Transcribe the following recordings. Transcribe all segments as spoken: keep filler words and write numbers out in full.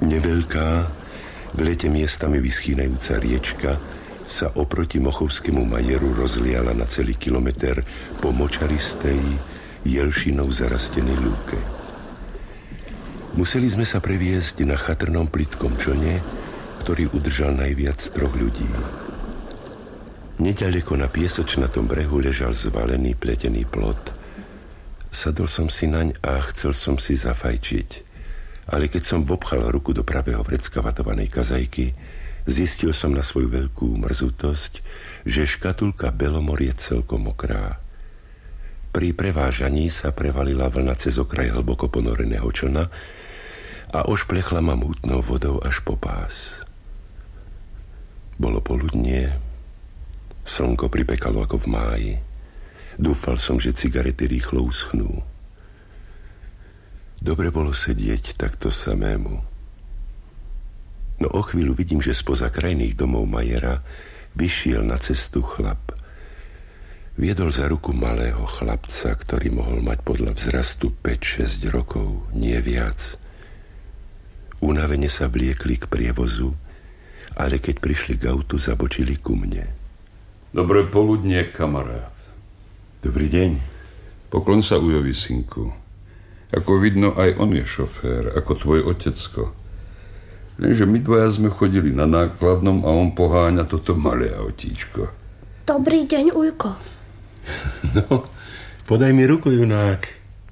Neveľká, v lete miestami vyschýnajúca riečka sa oproti Mochovskému majeru rozliala na celý kilometr po močaristej, jelšinou zarastenej lúke. Museli sme sa previesť na chatrnom plitkom člne, ktorý udržal najviac troch ľudí. Neďaleko na piesočnatom brehu ležal zvalený pletený plot. Sadol som si naň a chcel som si zafajčiť. Ale keď som vopchal ruku do pravého vrecka vatovanej kazajky, zistil som na svoju veľkú mrzutosť, že škatulka Belomor je celkom mokrá. Pri prevážaní sa prevalila vlna cez okraj hlboko ponoreného člna a ošplechla ma mútnou vodou až po pás. Bolo poludnie, slnko pripekalo ako v máji. Dúfal som, že cigarety rýchlo uschnú. Dobre bolo sedieť takto samému. No o chvíľu vidím, že spoza krajných domov majera vyšiel na cestu chlap. Viedol za ruku malého chlapca, ktorý mohol mať podľa vzrastu päť šesť rokov, nie viac. Unavene sa vliekli k prievozu, ale keď prišli k autu, zabočili ku mne. Dobré poludnie, kamarát. Dobrý deň. Poklon sa ujovi, synku. Ako vidno, aj on je šofér, ako tvoj otecko. Lenže my dvaja sme chodili na nákladnom a on poháňa toto malé autíčko. Dobrý deň, ujko. No, podaj mi ruku, junák.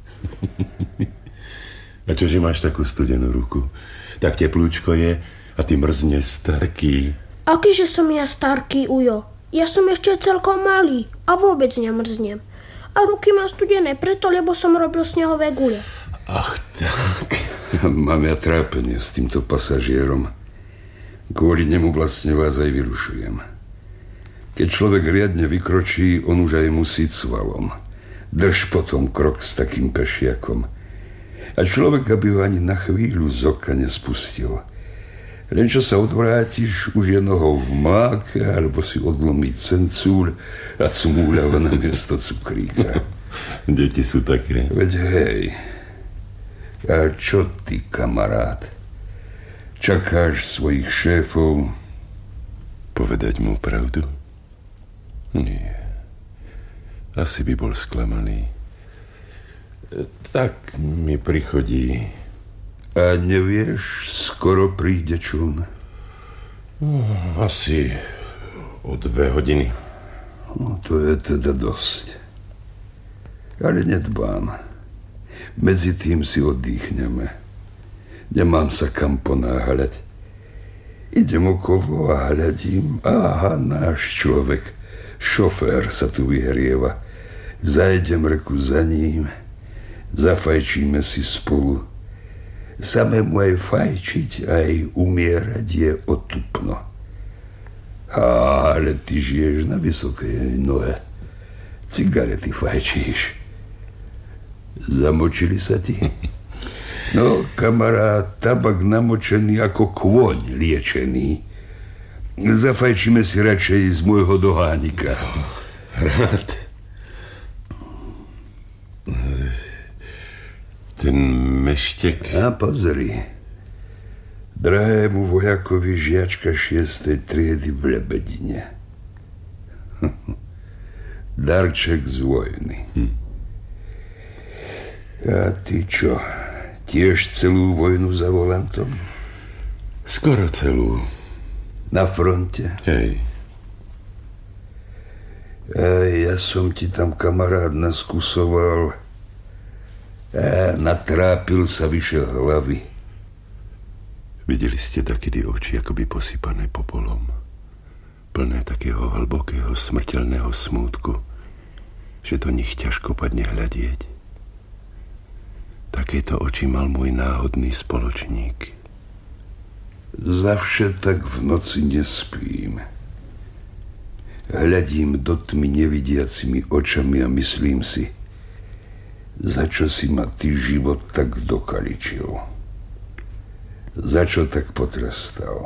A čože máš takú studenú ruku? Tak teplúčko je a ty mrzneš, starký. Akýže som ja starký, ujo? Ja som ešte celkom malý a vôbec nemrznem. A ruky mám studené preto, lebo som robil snehové gule. Ach tak. Mám ja trápenie s týmto pasažierom. Kvôli nemu vlastne vás aj vyrušujem. Keď človek riadne vykročí, on už aj musí cvalom. Drž potom krok s takým pešiakom. A človek, aby ho ani na chvíľu z oka nespustil. Len čo sa odvrátiš, už je nohou v máke, alebo si odlomí cencúľ a cmúľava na miesto cukríka. Deti sú také. Veď hej. A čo ty, kamarát? Čakáš svojich šéfov? Povedať mu pravdu? Nie. Asi by bol sklamaný. Tak mi prichodí. A nevieš, skoro príde čln? Asi o dve hodiny. No, to je teda dosť. Ale nedbám. Medzi tým si oddychneme. Nemám sa kam ponáhľať. Idem okolo a hľadím. Aha, náš človek, šofér sa tu vyhrieva. Zajdem reku za ním. Zafajčíme si spolu. Samému aj fajčiť, aj umierať je otupno. Ale ty žiješ na vysokej nohe. Cigarety fajčíš. Zamočili sa ti? No, kamarát, tabak namočený ako kôň liečený. Zafajčíme si radšej z môjho dohánika. Rád. Ten meštek... A pozri. Drahému vojakovi žiačka šiestej triedy v Lebedine. Darček z vojny. Hm. A ty čo? Tiež celú vojnu za volantom? Skoro celú. Na fronte? Hej. A ja som ti tam, kamarát, naskusoval... A natrápil sa vyše hlavy. Videli ste takedy oči akoby posypané popolom, plné takého hlbokého smrteľného smútku, že do nich ťažko padne hľadieť. Takéto oči mal môj náhodný spoločník. Zavše tak v noci nespím. Hľadím do tmy nevidiacimi očami a myslím si, za čo si ma ty život tak dokaličil? Za čo tak potrestal?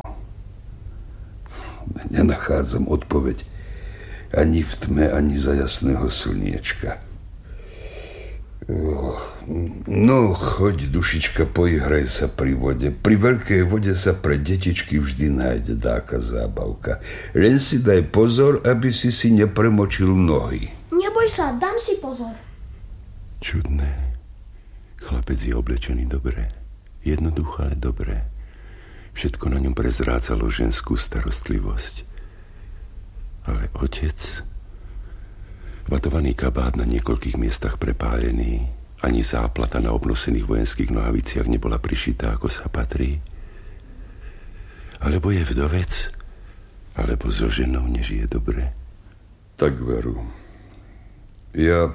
Nenachádzam odpoveď ani v tme, ani za jasného slniečka. No, choď, dušička, poihraj sa pri vode. Pri veľkej vode sa pre detičky vždy nájde dáka zábavka. Len si daj pozor, aby si si nepremočil nohy. Neboj sa, dám si pozor. Čudné. Chlapec je oblečený dobre. Jednoducho, ale dobre. Všetko na ňom prezrádzalo ženskú starostlivosť. Ale otec... Vatovaný kabát na niekoľkých miestach prepálený, ani záplata na obnosených vojenských nohaviciach nebola prišitá, ako sa patrí. Alebo je vdovec, alebo so ženou nežije dobre. Tak veru. Ja...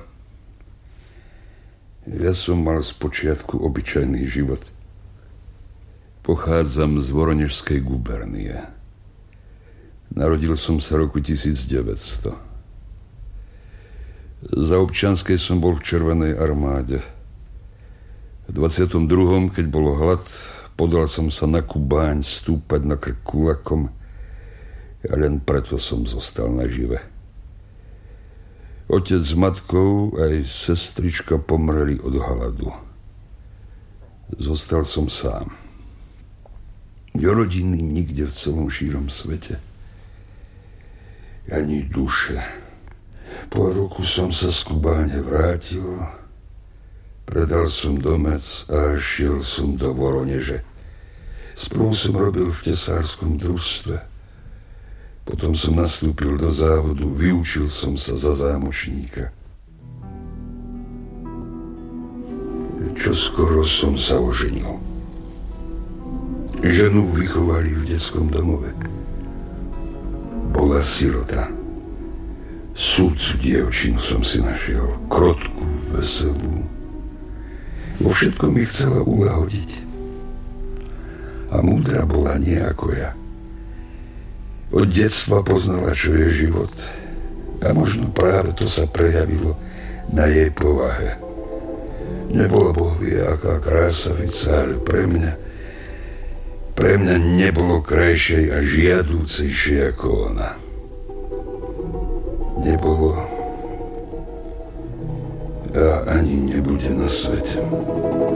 Ja som mal spočiatku obyčajný život. Pochádzam z Voronežskej gubernie. Narodil som sa roku tisícdeväťsto. Za občianskej som bol v Červenej armáde. V dvadsiatom druhom, keď bol hlad, podal som sa na Kubáň stúpať na krk kulakom a len preto som zostal nažive. Otec s matkou aj sestrička pomreli od hladu. Zostal som sám. Rodiny nikde v celom šírom svete. Ani duše. Po roku som sa z Kubáne vrátil, predal som domec a šiel som do Voroneže. Sprvu som robil v tesárskom družstve. Potom som nastúpil do závodu, vyučil som sa za zámočníka. Čoskoro som sa oženil. Ženu vychovali v detskom domove. Bola sirota. Súdcu dievčinu som si našiel, krotku, veselú. Vo všetkom mi chcela ulahodiť. A múdra bola nie ako ja. Od detstva poznala, čo je život. A možno práve to sa prejavilo na jej povahe. Nebola bohvie aká krásavica, ale pre mňa pre mňa nebolo krajšej a žiadúcejšie ako ona. Nebolo a ani nebude na svete.